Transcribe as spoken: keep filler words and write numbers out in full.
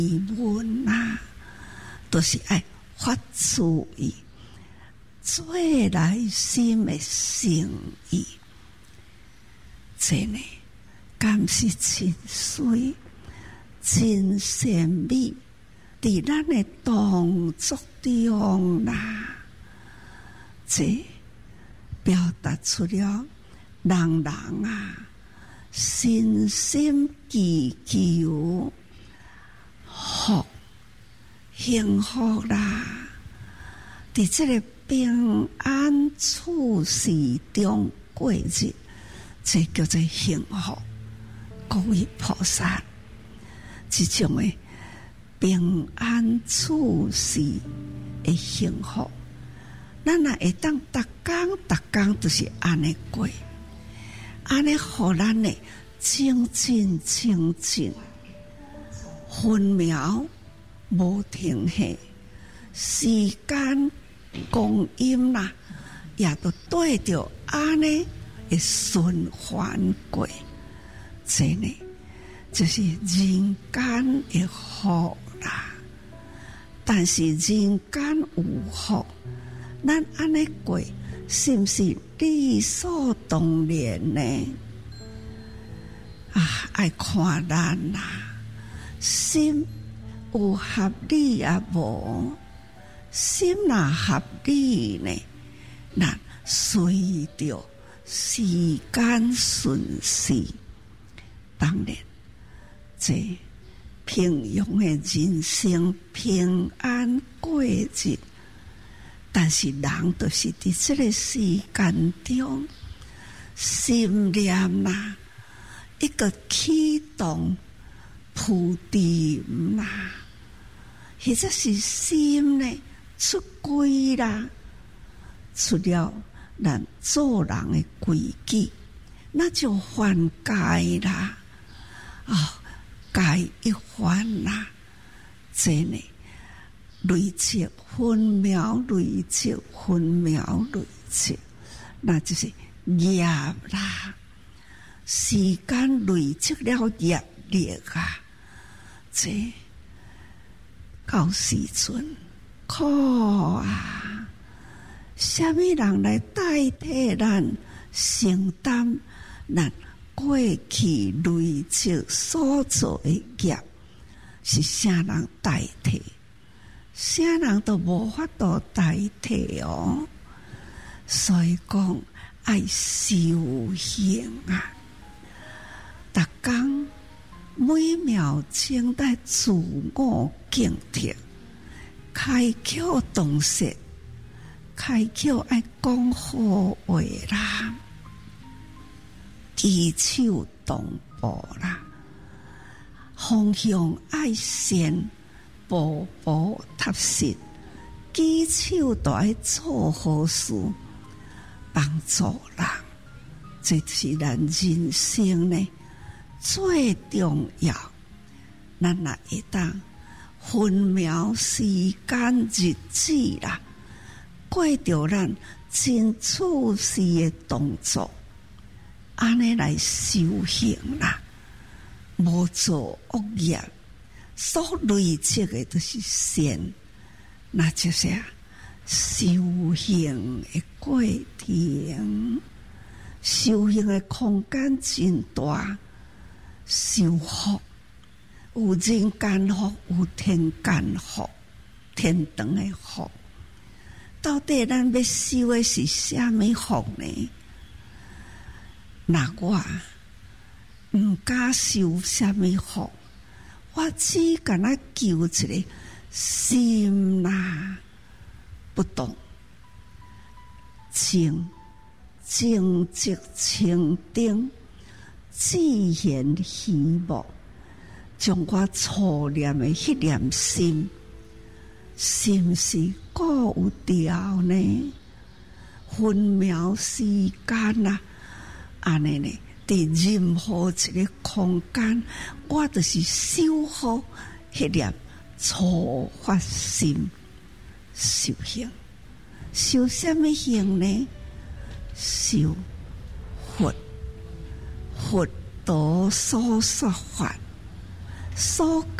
文啊，都、就是爱发自于最内心的诚意。真的，敢是真水、真善美，伫咱的动作中啦，这表达出了人人啊身心祈求福幸福啦，伫这个平安处事中过日，这叫做幸福。各位菩萨，这种的平安处事的幸福，咱若会当逐工逐工都是安尼过，安尼互咱的精进精进，分秒无停歇，时间光阴啦，也都对着安尼的循环过。真的，就是人间的福啦。但是人间有福，咱安尼过，是不是理所当然呢？啊，爱看咱啦，心有合理也无，心若合理呢，咱随着时间顺势。当然，这平庸的人生平安过日，但是人都是伫这个时间中，心念啦，一个启动铺垫啦，或者是心呢出轨啦，出了咱做人的规矩，那就犯戒啦。啊、哦，戒一番啦，真的累积分秒累积分秒累积，那就是业啦。时间累积了业力啊，这到时阵苦啊！什么人来代替咱承担咱过去累积所做的业？是啥人代替？啥人都无法度代替哦。所以讲爱修行啊，逐工每秒钟在自我警惕，开口动舌，开口爱讲好话啦。举手动步啦，方向爱善，步步踏实。举手都爱做好事，帮助人，这是咱人生呢最重要。咱若会当分秒时间日子啦，过着咱真处事的动作。安尼来修行啦，无做恶业，所累积的都是善，那就是修行的过程。修行的空间真大，修福有人间福，有天间福，天堂的福。到底咱要修的是什么福呢？那我唔敢修什么福，我只敢若求一个心啦不动，静静即清定，自然希望，将我初念的迄念心，是不是顾有调呢？分秒时间啊！安尼呢，伫任何一个空间，我就是修好迄念初发心修行。修什么行呢？修佛，佛陀所说法，所